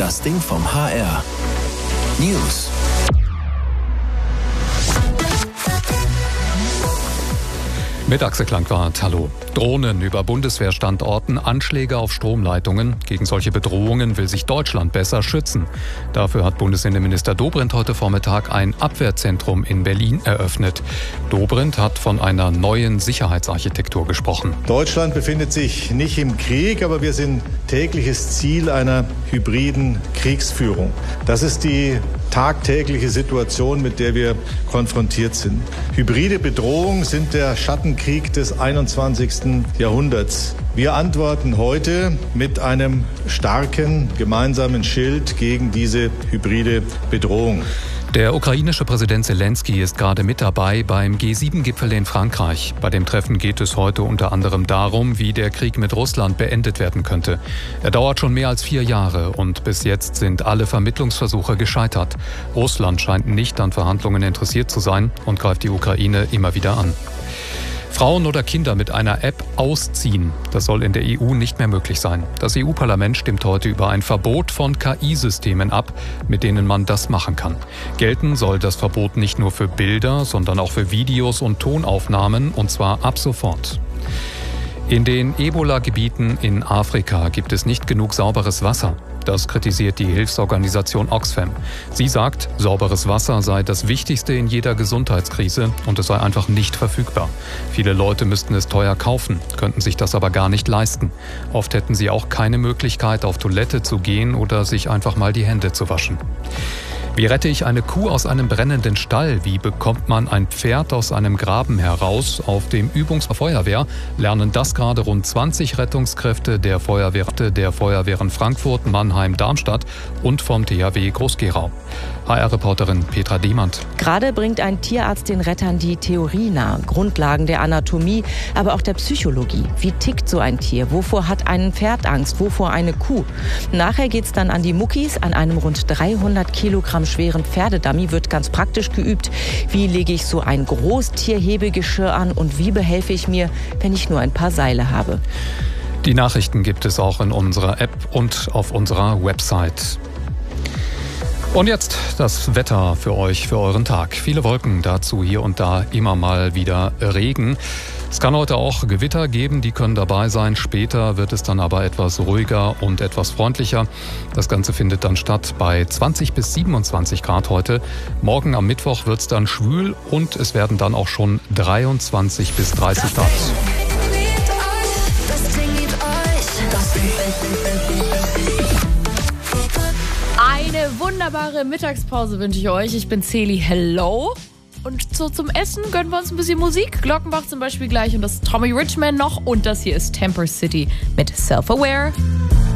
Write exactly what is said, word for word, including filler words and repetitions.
Das Ding vom H R. News. Mit Axel Klangwart, hallo. Drohnen über Bundeswehrstandorten, Anschläge auf Stromleitungen. Gegen solche Bedrohungen will sich Deutschland besser schützen. Dafür hat Bundesinnenminister Dobrindt heute Vormittag ein Abwehrzentrum in Berlin eröffnet. Dobrindt hat von einer neuen Sicherheitsarchitektur gesprochen. Deutschland befindet sich nicht im Krieg, aber wir sind tägliches Ziel einer hybriden Kriegsführung. Das ist die tagtägliche Situation, mit der wir konfrontiert sind. Hybride Bedrohungen sind der Schattenkrieg des einundzwanzigsten Jahrhunderts. Wir antworten heute mit einem starken gemeinsamen Schild gegen diese hybride Bedrohung. Der ukrainische Präsident Zelensky ist gerade mit dabei beim G sieben Gipfel in Frankreich. Bei dem Treffen geht es heute unter anderem darum, wie der Krieg mit Russland beendet werden könnte. Er dauert schon mehr als vier Jahre und bis jetzt sind alle Vermittlungsversuche gescheitert. Russland scheint nicht an Verhandlungen interessiert zu sein und greift die Ukraine immer wieder an. Frauen oder Kinder mit einer App ausziehen. Das soll in der E U nicht mehr möglich sein. Das E U-Parlament stimmt heute über ein Verbot von K I-Systemen ab, mit denen man das machen kann. Gelten soll das Verbot nicht nur für Bilder, sondern auch für Videos und Tonaufnahmen, und zwar ab sofort. In den Ebola-Gebieten in Afrika gibt es nicht genug sauberes Wasser. Das kritisiert die Hilfsorganisation Oxfam. Sie sagt, sauberes Wasser sei das Wichtigste in jeder Gesundheitskrise und es sei einfach nicht verfügbar. Viele Leute müssten es teuer kaufen, könnten sich das aber gar nicht leisten. Oft hätten sie auch keine Möglichkeit, auf Toilette zu gehen oder sich einfach mal die Hände zu waschen. Wie rette ich eine Kuh aus einem brennenden Stall? Wie bekommt man ein Pferd aus einem Graben heraus? Auf dem Übungsfeuerwehr lernen das gerade rund zwanzig Rettungskräfte der Feuerwehr, der Feuerwehren Frankfurt, Mannheim, Darmstadt und vom T H W Groß-Gerau. H R-Reporterin Petra Demand. Gerade bringt ein Tierarzt den Rettern die Theorie nahe. Grundlagen der Anatomie, aber auch der Psychologie. Wie tickt so ein Tier? Wovor hat ein Pferd Angst? Wovor eine Kuh? Nachher geht's dann an die Muckis. An einem rund dreihundert Kilogramm schweren Pferdedummy wird ganz praktisch geübt. Wie lege ich so ein Großtierhebegeschirr an und wie behelfe ich mir, wenn ich nur ein paar Seile habe? Die Nachrichten gibt es auch in unserer App und auf unserer Website. Und jetzt das Wetter für euch, für euren Tag. Viele Wolken, dazu hier und da immer mal wieder Regen. Es kann heute auch Gewitter geben, die können dabei sein. Später wird es dann aber etwas ruhiger und etwas freundlicher. Das Ganze findet dann statt bei zwanzig bis siebenundzwanzig Grad heute. Morgen am Mittwoch wird es dann schwül und es werden dann auch schon dreiundzwanzig bis dreißig Grad. Eine wunderbare Mittagspause wünsche ich euch. Ich bin Celi, hello. Und so zum Essen gönnen wir uns ein bisschen Musik. Glockenbach zum Beispiel gleich und das Tommy Richman noch. Und das hier ist Temper City mit Self-Aware.